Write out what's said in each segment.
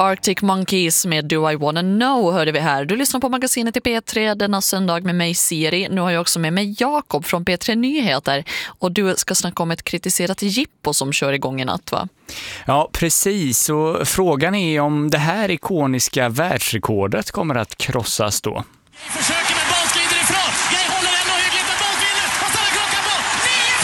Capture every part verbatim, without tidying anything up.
Arctic Monkeys med Do I Wanna Know hörde vi här. Du lyssnar på magasinet i P tre denna söndag med mig Siri. Nu har jag också med mig Jakob från P tre Nyheter. Och du ska snacka om ett kritiserat jippo som kör igång i natt, va? Ja, precis. Och frågan är om det här ikoniska världsrekordet kommer att krossas då. Försöker med boll, glider ifrån. Jag håller ändå hyggligt med boll, vinner. Och stannar klockan på nio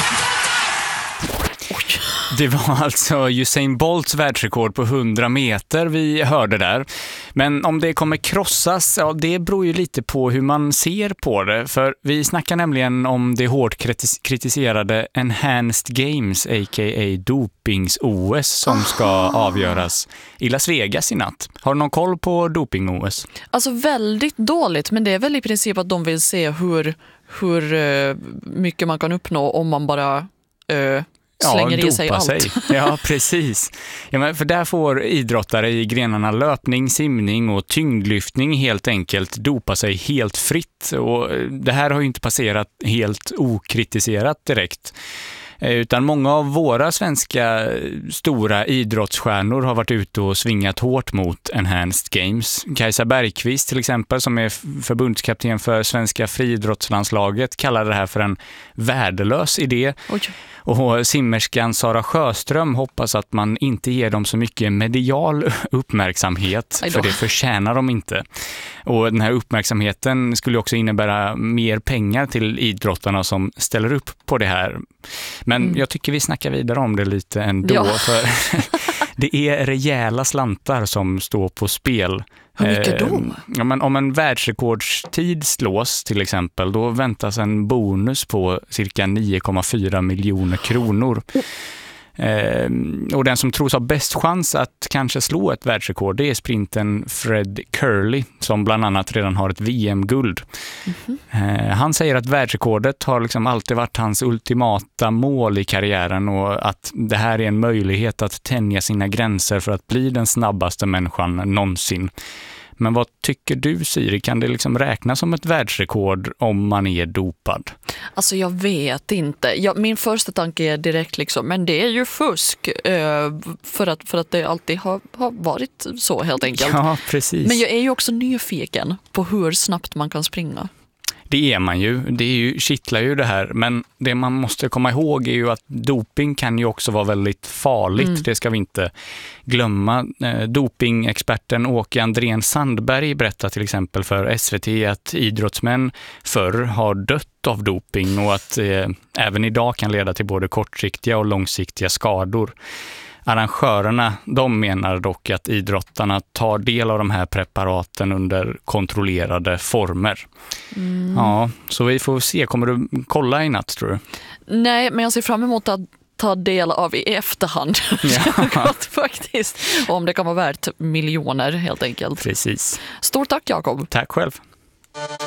femtioåtta! Det var alltså Usain Bolts världsrekord på hundra meter vi hörde där. Men om det kommer krossas, ja, det beror ju lite på hur man ser på det. För vi snackar nämligen om det hårt kritiserade Enhanced Games, a k a dopings-O S, som ska avgöras i Las Vegas i natt. Har du någon koll på doping-O S? Alltså väldigt dåligt, men det är väl i princip att de vill se hur, hur uh, mycket man kan uppnå om man bara... Uh, slänger ja, i sig allt. Sig. Ja, precis. Ja, men för där får idrottare i grenarna löpning, simning och tyngdlyftning helt enkelt dopa sig helt fritt. Och det här har ju inte passerat helt okritiserat direkt. Utan många av våra svenska stora idrottsstjärnor har varit ute och svingat hårt mot Enhanced Games. Kajsa Bergqvist till exempel, som är förbundskapten för svenska friidrottslandslaget, kallar det här för en värdelös idé. Oj. Och simmerskan Sara Sjöström hoppas att man inte ger dem så mycket medial uppmärksamhet, för det förtjänar de inte. Och den här uppmärksamheten skulle också innebära mer pengar till idrottarna som ställer upp på det här. Men mm. jag tycker vi snackar vidare om det lite ändå, ja. För det är rejäla slantar som står på spel. Hur mycket då? Ja, men om en världsrekordstid slås till exempel, då väntas en bonus på cirka nio komma fyra miljoner kronor. Oh. Eh, och den som tros ha bäst chans att kanske slå ett världsrekord, det är sprinten Fred Curley, som bland annat redan har ett V M-guld. Mm-hmm. Eh, han säger att världsrekordet har liksom alltid varit hans ultimata mål i karriären, och att det här är en möjlighet att tänja sina gränser för att bli den snabbaste människan någonsin. Men vad tycker du, Siri? Kan det liksom räknas som ett världsrekord om man är dopad? Alltså jag vet inte. Jag, min första tanke är direkt liksom, men det är ju fusk. Eh, för, att, för att det alltid har, har varit så helt enkelt. Ja, precis. Men jag är ju också nyfiken på hur snabbt man kan springa. Det är man ju. Det är ju, kittlar ju det här. Men det man måste komma ihåg är ju att doping kan ju också vara väldigt farligt. Mm. Det ska vi inte glömma. Eh, dopingexperten Åke Andrén Sandberg berättar till exempel för S V T att idrottsmän förr har dött av doping, och att eh, även idag kan leda till både kortsiktiga och långsiktiga skador. Arrangörerna, de menar dock att idrottarna tar del av de här preparaten under kontrollerade former. Mm. Ja, så vi får se. Kommer du kolla i natt, tror du? Nej, men jag ser fram emot att ta del av i efterhand. Ja. Faktiskt. Om det kan vara värt miljoner helt enkelt. Precis. Stort tack, Jakob. Tack själv.